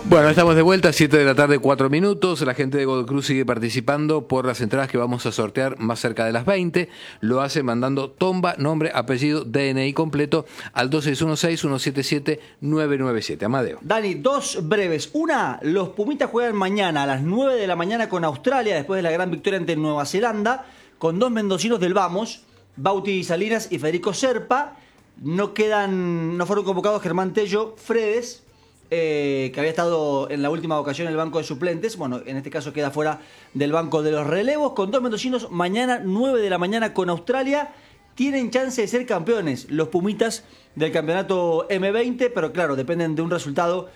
Bueno, estamos de vuelta, 7 de la tarde, 4 minutos. La gente de Godoy Cruz sigue participando por las entradas que vamos a sortear más cerca de las 20. Lo hace mandando tomba, nombre, apellido, DNI completo al 2616-177-997. Amadeo. Dani, dos breves. Una, los Pumitas juegan mañana a las 9 de la mañana con Australia, después de la gran victoria ante Nueva Zelanda, con dos mendocinos del Vamos, Bauti Salinas y Federico Serpa. No fueron convocados Germán Tello, Fredes, que había estado en la última ocasión en el banco de suplentes. Bueno, en este caso queda fuera del banco de los relevos. Con dos mendocinos, mañana 9 de la mañana con Australia. Tienen chance de ser campeones los Pumitas del campeonato M20, pero claro, dependen de un resultado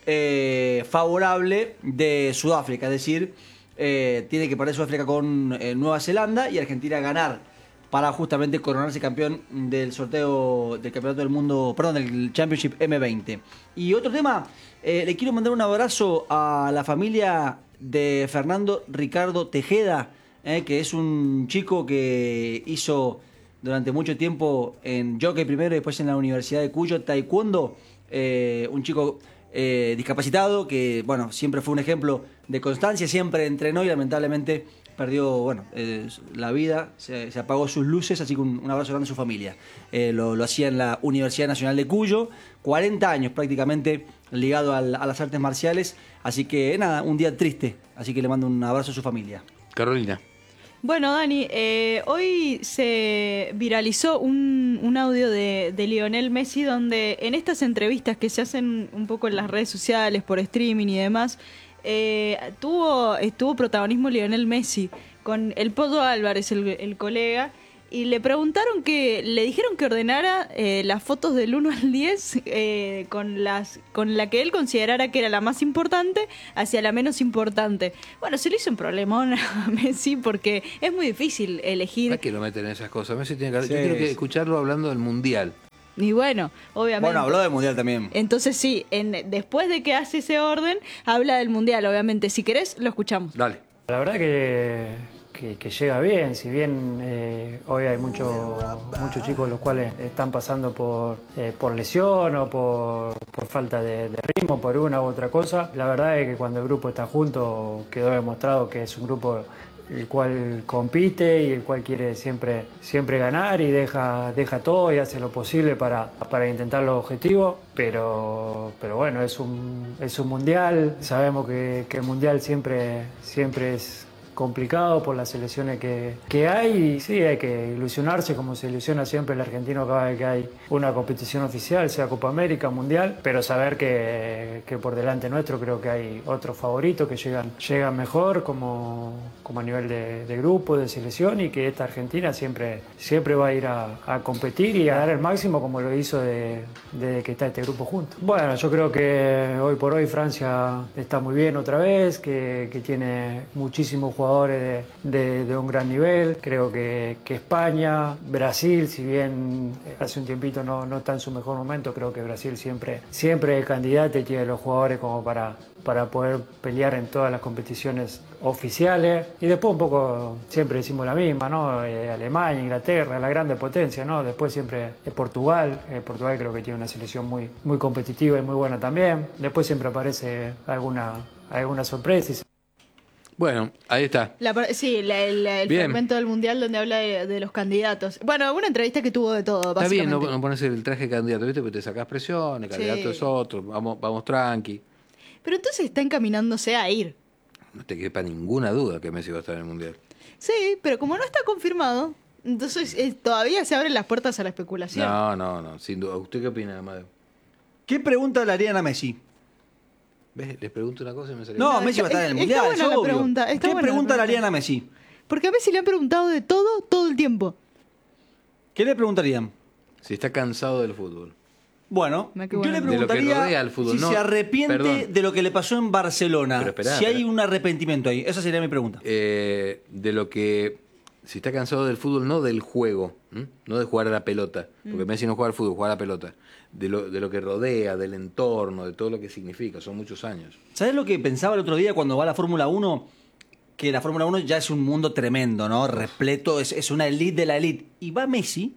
favorable de Sudáfrica. Es decir, tiene que perder Sudáfrica con Nueva Zelanda y Argentina ganar para justamente coronarse campeón del sorteo del campeonato del mundo, perdón, del Championship M20. Y otro tema, le quiero mandar un abrazo a la familia de Fernando Ricardo Tejeda, que es un chico que hizo durante mucho tiempo en jockey primero y después en la Universidad de Cuyo, taekwondo, un chico discapacitado que, bueno, siempre fue un ejemplo de constancia, siempre entrenó y lamentablemente perdió, bueno, la vida, se apagó sus luces, así que un abrazo grande a su familia. Lo hacía en la Universidad Nacional de Cuyo, 40 años prácticamente ligado a las artes marciales, así que nada, un día triste, así que le mando un abrazo a su familia. Carolina. Bueno, Dani, hoy se viralizó un audio de Lionel Messi donde en estas entrevistas que se hacen un poco en las redes sociales, por streaming y demás, estuvo protagonismo Lionel Messi con el Pollo Álvarez, el colega, y le dijeron que ordenara las fotos del 1 al 10 con la que él considerara que era la más importante hacia la menos importante. Bueno, se le hizo un problemón a Messi porque es muy difícil elegir. ¿Para qué lo meten en esas cosas? Messi tiene que... Yo quiero escucharlo hablando del Mundial. Y bueno, obviamente. Bueno, habló del Mundial también. Entonces sí, después de que hace ese orden, habla del Mundial, obviamente. Si querés, lo escuchamos. Dale. La verdad que llega bien, si bien hoy hay muchos chicos los cuales están pasando por lesión o por falta de ritmo, por una u otra cosa. La verdad es que cuando el grupo está junto quedó demostrado que es un grupo el cual compite y el cual quiere siempre ganar y deja todo y hace lo posible para intentar los objetivos, pero bueno, es un mundial, sabemos que el mundial siempre es complicado por las selecciones que hay, y sí, hay que ilusionarse como se ilusiona siempre el argentino cada vez que hay una competición oficial, sea Copa América, Mundial, pero saber que por delante nuestro creo que hay otros favoritos que llegan mejor como a nivel de grupo, de selección, y que esta Argentina siempre va a ir a competir y a dar el máximo como lo hizo desde que está este grupo junto. Bueno, yo creo que hoy por hoy Francia está muy bien otra vez, que tiene muchísimos jugadores de un gran nivel. Creo que España, Brasil, si bien hace un tiempito no está en su mejor momento, creo que Brasil siempre es candidato y tiene los jugadores como para poder pelear en todas las competiciones oficiales. Y después un poco siempre decimos la misma, ¿no? Alemania, Inglaterra, la grande potencia, ¿no? Después siempre es Portugal. Portugal creo que tiene una selección muy competitiva y muy buena también. Después siempre aparece alguna sorpresa. Bueno, ahí está. El fragmento del Mundial donde habla de los candidatos. Bueno, una entrevista que tuvo de todo, básicamente. Está bien, no pones el traje de candidato, ¿viste? Porque te sacás presión, el candidato es otro, vamos tranqui. Pero entonces está encaminándose a ir. No te quepa ninguna duda que Messi va a estar en el Mundial. Sí, pero como no está confirmado, entonces todavía se abren las puertas a la especulación. No, sin duda. ¿Usted qué opina, Amadeo? ¿Qué pregunta le harían a Messi? ¿Ves? Les pregunto una cosa y me sale... No, Messi va a estar en el Mundial, está buena la pregunta. ¿Qué pregunta le harían a Messi? Porque a Messi le han preguntado de todo el tiempo. ¿Qué le preguntarían? Si está cansado del fútbol. Bueno, yo le De lo que rodea preguntaría al fútbol, si se arrepiente de lo que le pasó en Barcelona. Si hay un arrepentimiento ahí. Esa sería mi pregunta. De lo que... Si está cansado del fútbol, no del juego, no de jugar a la pelota, porque Messi no juega al fútbol, juega a la pelota, de lo que rodea, del entorno, de todo lo que significa, son muchos años. ¿Sabes lo que pensaba el otro día cuando va a la Fórmula 1? Que la Fórmula 1 ya es un mundo tremendo, ¿no? Repleto, es una elite de la elite. Y va Messi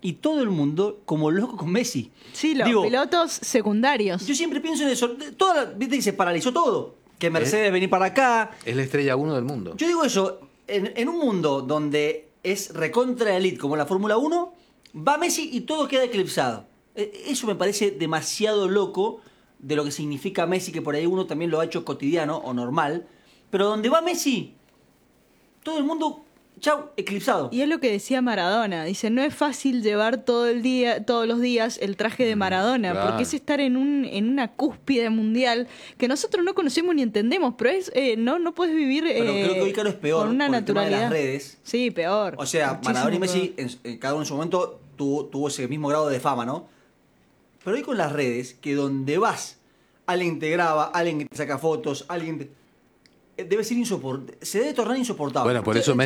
y todo el mundo como loco con Messi. Sí, los Digo, pilotos secundarios. yo siempre pienso en eso. Viste que se paralizó todo. Que Mercedes venir para acá. Es la estrella 1 del mundo. Yo digo eso, en un mundo donde es recontra elite como la Fórmula 1, va Messi y todo queda eclipsado. Eso me parece demasiado loco de lo que significa Messi, que por ahí uno también lo ha hecho cotidiano o normal. Pero donde va Messi, todo el mundo, chau, eclipsado. Y es lo que decía Maradona. Dice, no es fácil llevar todo el día, todos los días el traje de Maradona, claro. porque es estar en una cúspide mundial que nosotros no conocemos ni entendemos, pero es no puedes vivir Pero creo que hoy, Caro, es peor con una por el tema de naturalidad. las redes. Sí, peor. O sea, Muchísimo Maradona y peor. Messi, en cada uno en su momento, tuvo ese mismo grado de fama, ¿no? Pero hoy con las redes, que donde vas, alguien te graba, alguien te saca fotos, alguien te... Debe ser insoportable. Se debe tornar insoportable. Bueno, por eso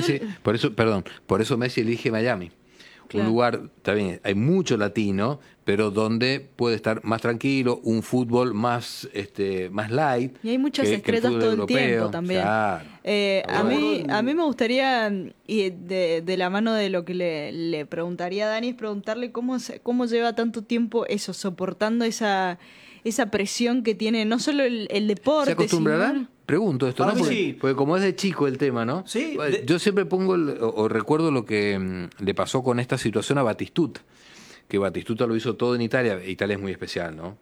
Messi elige Miami. Claro. Un lugar, está bien, hay mucho latino, pero donde puede estar más tranquilo, un fútbol más light. Y hay muchas estrellas fútbol todo el europeo. tiempo también. Claro. A mí me gustaría, y de la mano de lo que le preguntaría a Dani, es preguntarle cómo lleva tanto tiempo eso, soportando esa presión que tiene no solo el deporte. ¿Se acostumbrará? sino- Pregunto esto, Para ¿no? mí Porque, sí. porque como es de chico el tema, ¿no? Sí, Bueno, yo siempre pongo o recuerdo lo que le pasó con esta situación a Batistuta, que Batistuta lo hizo todo en Italia. Italia es muy especial, ¿no?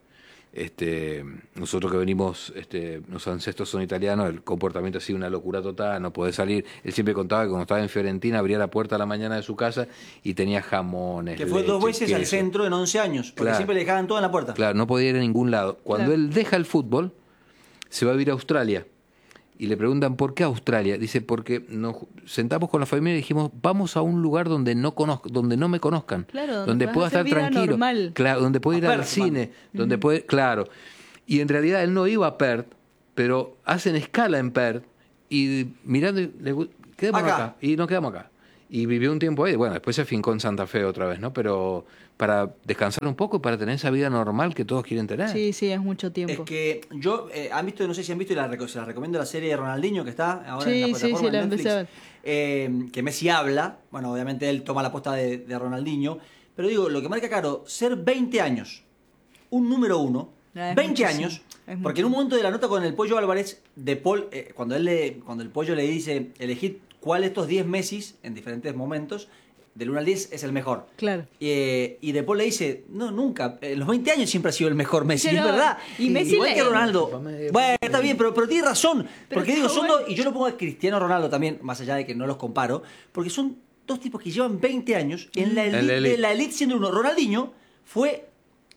Nosotros que venimos, los ancestros son italianos, el comportamiento ha sido una locura total, no podés salir. Él siempre contaba que cuando estaba en Fiorentina abría la puerta a la mañana de su casa y tenía jamones. que fue leche, 2 veces al queso. centro en 11 años, porque Claro. siempre le dejaban todo en la puerta. Claro, no podía ir a ningún lado. Cuando Claro. él deja el fútbol, se va a vivir a Australia. Y le preguntan, ¿por qué Australia? Dice, porque nos sentamos con la familia y dijimos, vamos a un lugar donde donde no me conozcan. Claro, donde vas a pueda hacer estar vida tranquilo. normal. Claro, donde pueda ir A al Perth, cine. Donde puede, claro. Y en realidad él no iba a Perth, pero hacen escala en Perth y mirando, quedémonos Acá. acá. Y nos quedamos acá. Y vivió un tiempo ahí. Bueno, después se afincó en Santa Fe otra vez, ¿no? Pero para descansar un poco, para tener esa vida normal que todos quieren tener. Sí, es mucho Es tiempo. que yo, han visto, no sé si han visto, y se la recomiendo la serie de Ronaldinho que está ahora en la Sí, plataforma la de empecé a ver. Netflix, que Messi habla, bueno, obviamente él toma la posta de Ronaldinho, pero digo, lo que marca Caro, ser 20 años, un número uno, Es 20 muchísimo, años, es porque en un momento de la nota con el Pollo Álvarez, de Paul, cuando el Pollo le dice, elegid cuál de estos 10 Messis, en diferentes momentos, del 1 al 10 es el mejor. Claro. Y De Paul le dice, no, nunca, en los 20 años siempre ha sido el mejor Messi, Pero, es verdad. y Messi igual le- que Ronaldo. Bueno, está bien, pero tiene razón. Pero Porque está digo, son bueno. dos, y yo lo pongo a Cristiano Ronaldo también, más allá de que no los comparo, porque son dos tipos que llevan 20 años en la elite, elite. de la elite siendo uno. Ronaldinho fue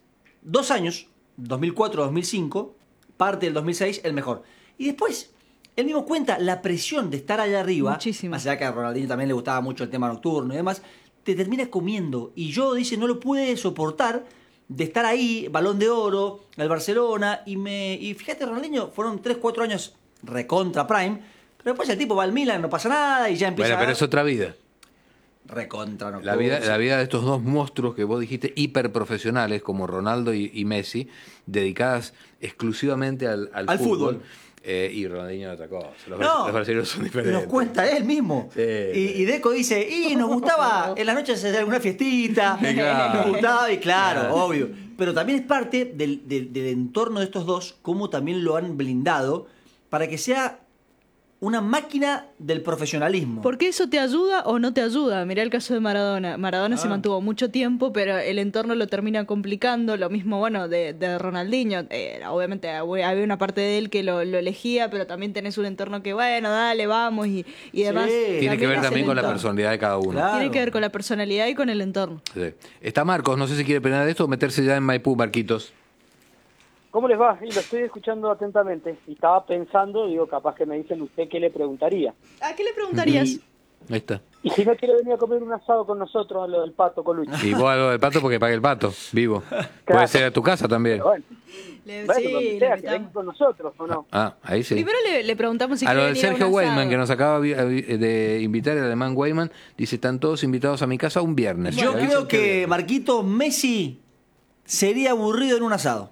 2 años, 2004-2005, parte del 2006, el mejor. Y después, él mismo cuenta la presión de estar allá arriba, Muchísimo. más allá que a Ronaldinho también le gustaba mucho el tema nocturno y demás, te termina comiendo. Y yo, dice, no lo pude soportar de estar ahí, Balón de Oro, el Barcelona, y fíjate, Ronaldinho, fueron 3-4 años recontra prime, pero después el tipo va al Milan, no pasa nada, y ya empieza Bueno, pero es otra vida. recontra La vida de estos dos monstruos que vos dijiste, hiperprofesionales, como Ronaldo y Messi, dedicadas exclusivamente al fútbol. Y Ronaldinho otra cosa. Los brasileños son Nos diferentes. cuenta él mismo. Sí, y Deco dice, nos gustaba en las noches hacer alguna fiestita, Sí, claro. nos gustaba, y claro, Claro. obvio. Pero también es parte del entorno de estos dos, cómo también lo han blindado para que sea una máquina del profesionalismo. Porque eso te ayuda o no te ayuda. Mirá el caso de Maradona. Maradona se mantuvo mucho tiempo, pero el entorno lo termina complicando. Lo mismo, bueno, de Ronaldinho. Obviamente había una parte de él que lo elegía, pero también tenés un entorno que, bueno, dale, vamos y demás. Tiene que ver hace también con la lenta. personalidad de cada uno. Claro. Tiene que ver con la personalidad y con el entorno. Sí. Está Marcos, no sé si quiere pelear de esto o meterse ya en Maipú, Marquitos. ¿Cómo les va? Y lo estoy escuchando atentamente. Y estaba pensando, digo, capaz que me dicen usted qué le preguntaría. ¿A qué le preguntarías? Ahí está. Y si no quiere venir a comer un asado con nosotros, a lo del pato con Luis. Y vos algo del pato porque pague el pato, vivo. Puede ser a tu casa también. Pero bueno, Le- bueno, sí, donde le sea, que invitamos. venga con nosotros, ¿o no? Ah, ahí sí. Primero le preguntamos si A lo quiere del venir a Sergio un asado. Weidman, que nos acaba de invitar, el alemán Weidman, dice, están todos invitados a mi casa un viernes. Yo Ahí creo sí que Marquito Messi sería aburrido en un asado.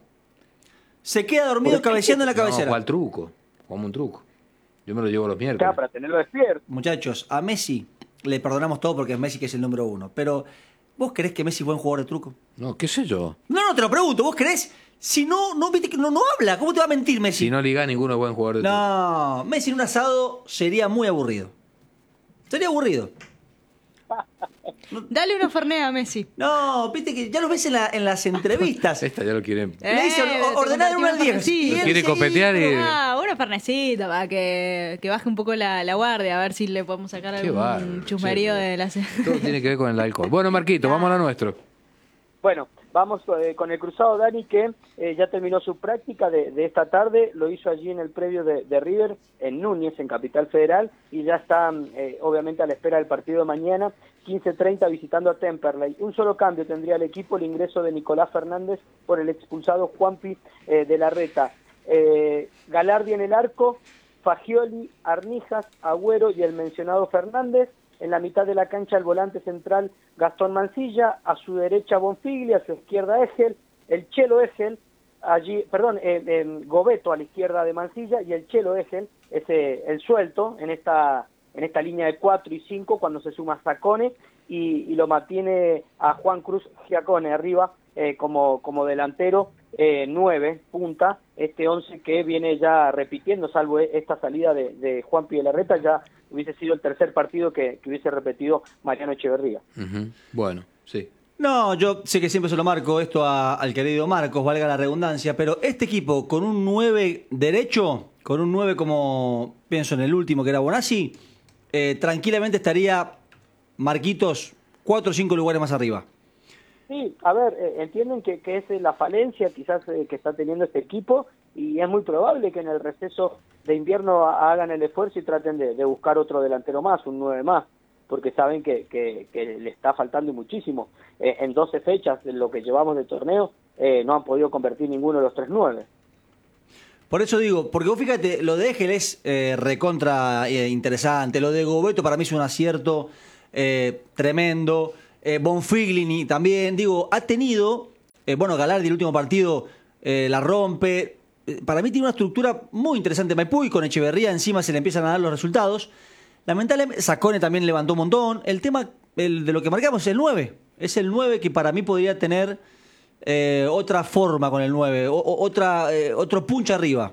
Se queda dormido cabeceando en la No, cabecera. ¿cuál truco? Como un truco. Yo me lo llevo los Acá, miércoles. para tenerlo despierto. Muchachos, a Messi le perdonamos todo porque es Messi que es el número 1. Pero ¿Vos creés que Messi es buen jugador de truco? No, qué sé yo. No, te lo pregunto. ¿Vos creés? Si no, viste que no habla. ¿Cómo te va a mentir Messi? Si no liga, ninguno es buen jugador de truco. No, Messi en un asado sería muy aburrido. Sería aburrido. Dale una Fernet a Messi. No, viste que ya lo ves en las entrevistas. Esta ya lo quieren. Le dice, ordená de 1 al 10. Sí, Lo quiere copetear y... una Fernecita para que baje un poco la guardia, a ver si le podemos sacar Qué algún bárbaro, chusmerío che. de la... Todo tiene que ver con el alcohol. Bueno, Marquito, vamos a lo nuestro. Bueno, vamos con el cruzado, Dani, que ya terminó su práctica de esta tarde, lo hizo allí en el predio de River, en Núñez, en Capital Federal, y ya está obviamente a la espera del partido de mañana, 15:30, visitando a Temperley. Un solo cambio tendría el equipo, el ingreso de Nicolás Fernández por el expulsado Juanpi de la Reta. Galardi en el arco, Fagioli, Arnijas, Agüero y el mencionado Fernández. En la mitad de la cancha el volante central Gastón Mancilla, a su derecha Bonfigli, a su izquierda Egel, el Chelo Egel, Gobeto a la izquierda de Mancilla y el Chelo Egel, el suelto en esta línea de 4 y 5 cuando se suma Zacone y lo mantiene a Juan Cruz Giacone arriba como delantero 9, punta, este 11 que viene ya repitiendo, salvo esta salida de Juanpi de la Reta, ya hubiese sido el tercer partido que hubiese repetido Mariano Echeverría. Uh-huh. Bueno, sí. No, yo sé que siempre se lo marco esto al querido Marcos, valga la redundancia, pero este equipo con un 9 derecho, con un 9 como pienso en el último que era Bonazzi, tranquilamente estaría Marquitos 4 o 5 lugares más arriba. Sí, a ver, entienden que es la falencia quizás que está teniendo este equipo y es muy probable que en el receso de invierno hagan el esfuerzo y traten de buscar otro delantero más, un 9 más, porque saben que le está faltando muchísimo. En 12 fechas, de lo que llevamos de torneo, no han podido convertir ninguno de los 3 9. Por eso digo, porque vos fíjate, lo de Egel es recontra interesante, lo de Gobeto para mí es un acierto tremendo. Bonfiglini también, digo, ha tenido, Galardi el último partido la rompe, para mí tiene una estructura muy interesante Maipú y con Echeverría encima se le empiezan a dar los resultados. Lamentablemente, Zacone también levantó un montón. El tema de lo que marcamos es el 9 que para mí podría tener otra forma con el 9, otro punch arriba.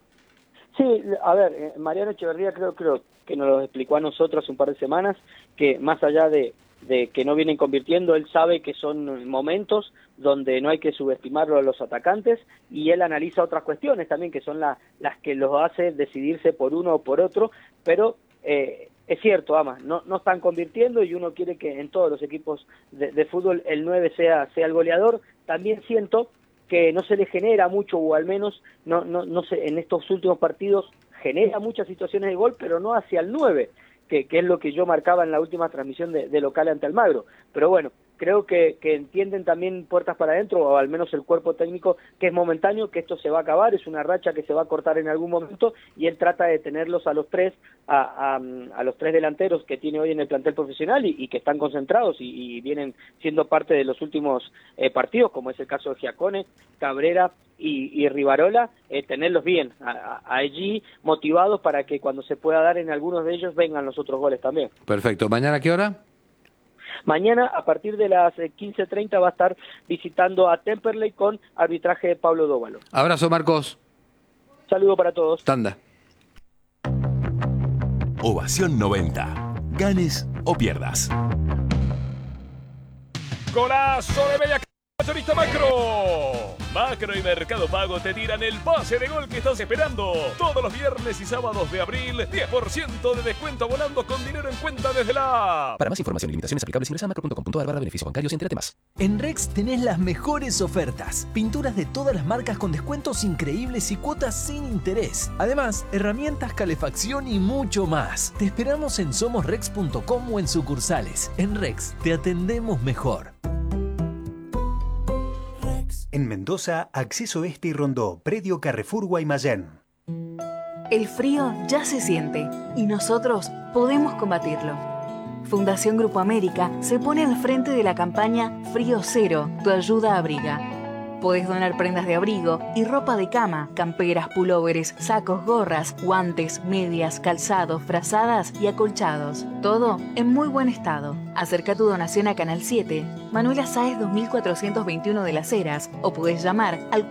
Sí, a ver, Mariano Echeverría creo que nos lo explicó a nosotros hace un par de semanas, que más allá de que no vienen convirtiendo, él sabe que son momentos donde no hay que subestimarlo a los atacantes y él analiza otras cuestiones también que son las que los hace decidirse por uno o por otro, pero es cierto, no están convirtiendo y uno quiere que en todos los equipos de fútbol el 9 sea el goleador. También siento que no se le genera mucho, o al menos no sé, en estos últimos partidos genera muchas situaciones de gol, pero no hacia el 9, que es lo que yo marcaba en la última transmisión de local ante Almagro. Pero bueno, creo que entienden también puertas para adentro, o al menos el cuerpo técnico, que es momentáneo, que esto se va a acabar, es una racha que se va a cortar en algún momento, y él trata de tenerlos a los tres, a los 3 delanteros que tiene hoy en el plantel profesional y que están concentrados y vienen siendo parte de los últimos partidos, como es el caso de Giacone, Cabrera y Rivarola, tenerlos bien allí motivados para que cuando se pueda dar en algunos de ellos vengan los otros goles también. Perfecto. ¿Mañana a qué hora? Mañana, a partir de las 15:30, va a estar visitando a Temperley con arbitraje de Pablo Dóvalo. Abrazo, Marcos. Saludo para todos. Tanda. Ovación 90. Ganes o pierdas. Golazo de media cancha, Macro. Macro y Mercado Pago te tiran el pase de gol que estás esperando. Todos los viernes y sábados de abril, 10% de descuento volando con dinero en cuenta desde la app. Para más información y limitaciones aplicables ingresa a macro.com.ar/beneficios bancarios y entérate más. En Rex tenés las mejores ofertas. Pinturas de todas las marcas con descuentos increíbles y cuotas sin interés. Además, herramientas, calefacción y mucho más. Te esperamos en somosrex.com o en sucursales. En Rex te atendemos mejor. En Mendoza, Acceso Este y Rondó, Predio Carrefour Guaymallén. El frío ya se siente y nosotros podemos combatirlo. Fundación Grupo América se pone al frente de la campaña Frío Cero, tu ayuda abriga. Podés donar prendas de abrigo y ropa de cama, camperas, pulóveres, sacos, gorras, guantes, medias, calzados, frazadas y acolchados. Todo en muy buen estado. Acerca tu donación a Canal 7, Manuela Sáez 2421 de Las Heras, o podés llamar al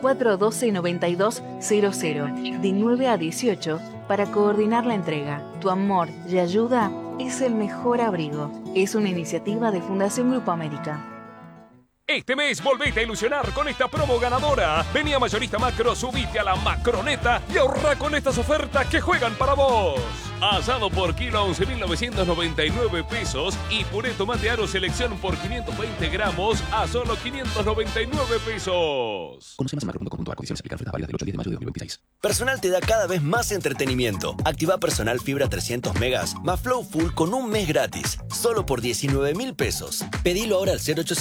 412-9200 de 9 a 18 para coordinar la entrega. Tu amor y ayuda es el mejor abrigo. Es una iniciativa de Fundación Grupo América. Este mes volvete a ilusionar con esta promo ganadora. Vení a Mayorista Macro, subite a la Macroneta y ahorra con estas ofertas que juegan para vos. Asado por kilo a 11.999 pesos y puré tomate aro selección por 520 gramos a solo 599 pesos. Conoce más en macro.com.ar. Condiciones aplican. Ofertas válidas del 8 al 10 de mayo de 2026. Personal te da cada vez más entretenimiento. Activa Personal Fibra 300 megas más Flow Full con un mes gratis. Solo por 19.000 pesos. Pedilo ahora al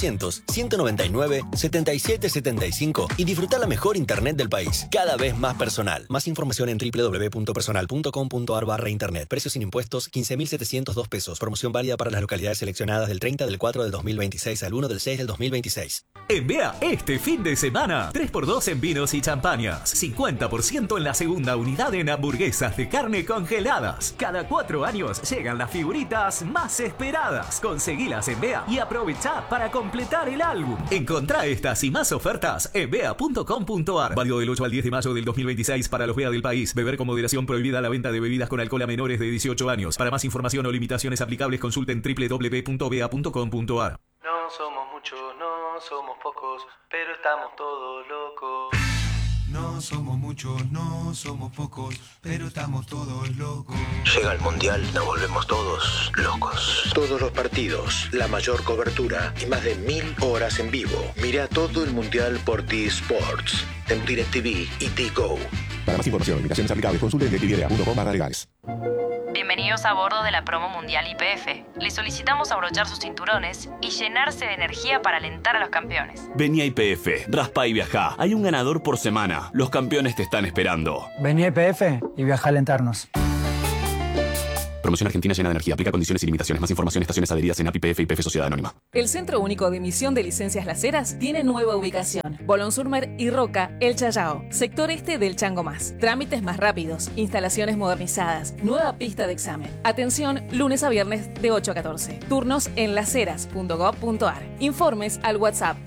0800-199-7775 y disfruta la mejor internet del país. Cada vez más personal. Más información en www.personal.com.ar/internet. Precios sin impuestos, 15.702 pesos. Promoción válida para las localidades seleccionadas del 30 del 4 del 2026 al 1 del 6 del 2026. En Bea, este fin de semana, 3x2 en vinos y champañas. 50% en la segunda unidad en hamburguesas de carne congeladas. Cada 4 años llegan las figuritas más esperadas. Conseguilas en Bea y aprovecha para completar el álbum. Encontrá estas y más ofertas en bea.com.ar. Válido del 8 al 10 de mayo del 2026 para los Bea del país. Beber con moderación. Prohibida la venta de bebidas con alcohol a menores de 18 años. Para más información o limitaciones aplicables, consulten www.bea.com.ar. No somos muchos, no somos pocos, pero estamos todos locos. No somos muchos, no somos pocos, pero estamos todos locos. Llega el Mundial, nos volvemos todos locos. Todos los partidos, la mayor cobertura y más de 1000 horas en vivo. Mira todo el Mundial por T-Sports, en DirecTV y T-Go. Para más información, limitaciones aplicables, consulte DirecTV.com/legales. Bienvenidos a bordo de la promo mundial YPF. Les solicitamos abrochar sus cinturones y llenarse de energía para alentar a los campeones. Vení a YPF, raspa y viajá. Hay un ganador por semana. Los campeones te están esperando. Vení a YPF y viaja a alentarnos. Promoción Argentina llena de energía. Aplica condiciones y limitaciones. Más información, estaciones adheridas en APIPF y YPF Sociedad Anónima. El Centro Único de Emisión de Licencias Las Heras tiene nueva ubicación. Bolón Surmer y Roca, El Chayao. Sector este del Chango Más. Trámites más rápidos. Instalaciones modernizadas. Nueva pista de examen. Atención, lunes a viernes de 8 a 14. Turnos en laseras.gov.ar. Informes al WhatsApp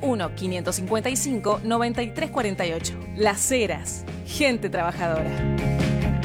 261-555-9348. Las Heras. Gente trabajadora.